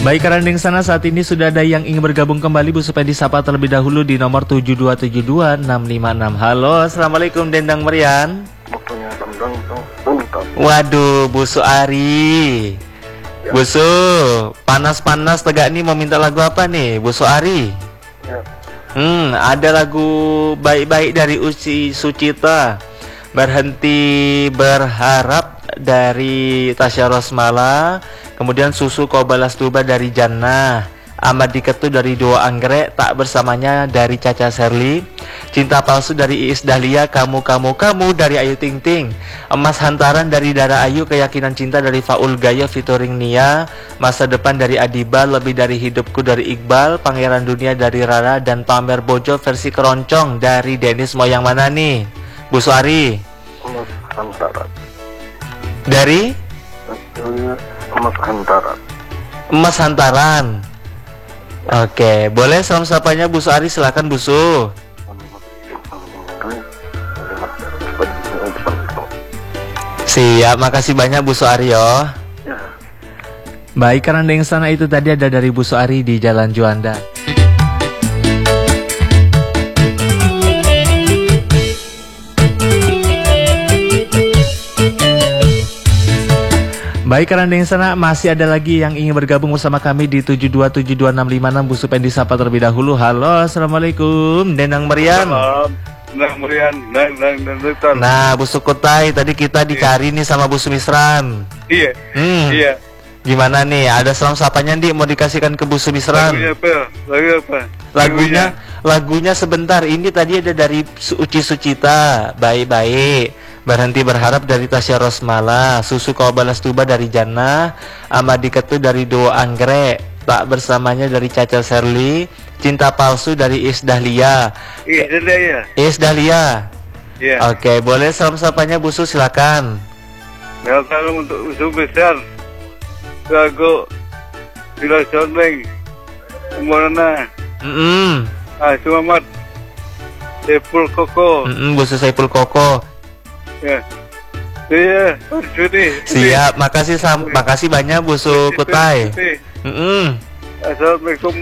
Baik, Karandeng sana saat ini sudah ada yang ingin bergabung kembali. Bu Supaya disapa terlebih dahulu di nomor 7272656. Halo, Assalamualaikum Dendang Merian. Waduh, Bu Suari. Ya. Bu Su, panas-panas tegak nih, mau minta lagu apa nih Bu Suari? Ya. Ada lagu baik-baik dari Uci Sucita, Berhenti Berharap dari Tasya Rosmala, kemudian Susu Kau Balas Tuba dari Jannah, Ahmad Diketu dari Dua Anggrek, Tak Bersamanya dari Caca Serli, Cinta Palsu dari Iis Dahlia, Kamu dari Ayu Ting Ting, Emas Hantaran dari Dara Ayu, Keyakinan Cinta dari Faul Gaya featuring Nia, Masa Depan dari Adiba, Lebih Dari Hidupku dari Iqbal, Pangeran Dunia dari Rara, dan Pamer Bojo versi keroncong dari Dennis. Mau yang mana nih Bu Suari? Emas Hantaran. Dari Emas Hantaran. Emas Hantaran. Oke, boleh salam sapanya Bu Suari, silakan Bu Su. Siap, makasih banyak Bu Suari yo. Ya. Baik, karena yang sana itu tadi ada dari Bu Suari di Jalan Juanda. Baik, karena yang sana masih ada lagi yang ingin bergabung bersama kami di 7272656. Bu Supaya disapa terlebih dahulu. Halo, Assalamualaikum Dendang Merian. Dendang Merian, Dendang. Nah, Bu Sukutai, tadi kita dicari nih sama Bu Sumisran. Iya. Iya. Gimana nih? Ada salam sapanya nih mau dikasihkan ke Bu Sumisran? Lagu apa? Lagunya sebentar. Ini tadi ada dari Uci Sucita, Baik-baik. Berhenti Berharap dari Tasya Rosmala, Susu Kau Balas Tuba dari Jannah, Ahmad Diketu dari Dua Anggrek, Tak Bersamanya dari Caca Serli, Cinta Palsu dari Iis Dahlia. Iis Dahlia. Iya. Oke, boleh salam sapanya Bu Su, silakan. Salam untuk usul besar. Lagu Bila Sondeng. Kemana? Selamat. Saiful Koko. Bu Su Saiful Koko. Ya. Iya, Siap, makasih makasih banyak Bu Su Kutai. Assalamualaikum.